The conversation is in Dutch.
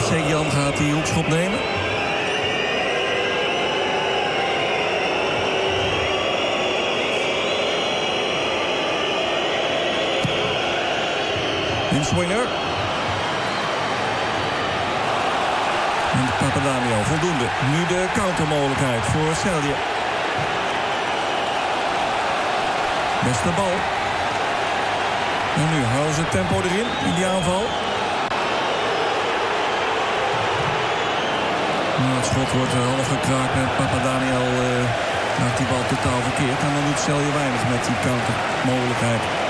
Seguian gaat die hoekschop nemen. Inswinger. En Papadamian, voldoende. Nu de countermogelijkheid voor Celje. Beste bal. En nu houden ze het tempo erin, in die aanval. Nou, het schot wordt half gekraakt en Papadamian maakt die bal totaal verkeerd. En dan doet Celje weinig met die countermogelijkheid.